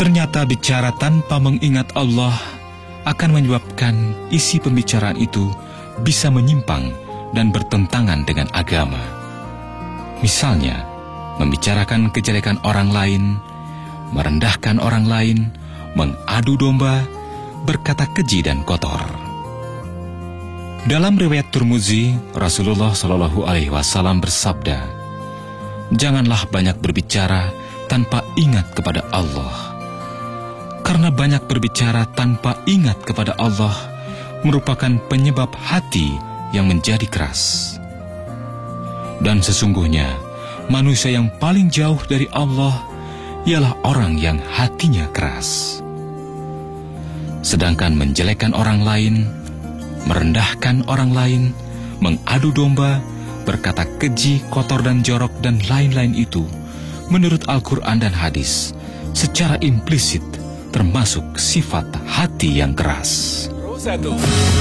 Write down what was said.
Ternyata bicara tanpa mengingat Allah akan menyebabkan isi pembicaraan itu bisa menyimpang dan bertentangan dengan agama. Misalnya, membicarakan kejelekan orang lain, merendahkan orang lain, mengadu domba, berkata keji dan kotor. Dalam riwayat Tirmizi, Rasulullah SAW bersabda, "Janganlah banyak berbicara tanpa ingat kepada Allah. Karena banyak berbicara tanpa ingat kepada Allah merupakan penyebab hati yang menjadi keras. Dan sesungguhnya, manusia yang paling jauh dari Allah ialah orang yang hatinya keras." Sedangkan menjelekkan orang lain, merendahkan orang lain, mengadu domba, berkata keji, kotor dan jorok dan lain-lain itu, menurut Al-Quran dan hadis, secara implisit termasuk sifat hati yang keras.